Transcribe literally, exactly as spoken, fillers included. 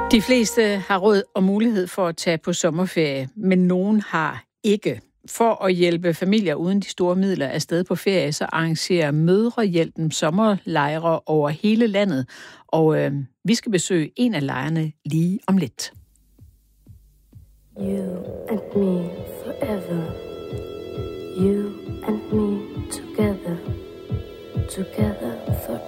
De fleste har råd og mulighed for at tage på sommerferie, men nogen har ikke. For at hjælpe familier uden de store midler afsted på ferie, så arrangerer Mødrehjælpen sommerlejre over hele landet. Og øh, vi skal besøge en af lejrene lige om lidt. You and me forever. You and me together. Together.